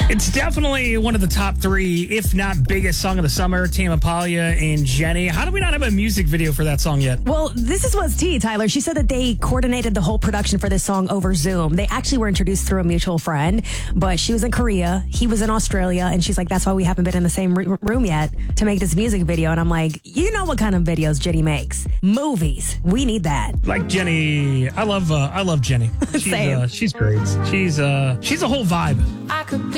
It's definitely one of the top three, if not biggest song of the summer, Tame Impala and Jenny. How do we not have a music video for that song yet? Well, this is what's tea, Tyler. She said that they coordinated the whole production for this song over Zoom. They actually were introduced through a mutual friend, but she was in Korea, he was in Australia, and she's like, that's why we haven't been in the same room yet to make this music video. And I'm like, you know what kind of videos Jenny makes? Movies. We need that. Like Jenny, I love Jenny. Same. She's great. She's a whole vibe. I could be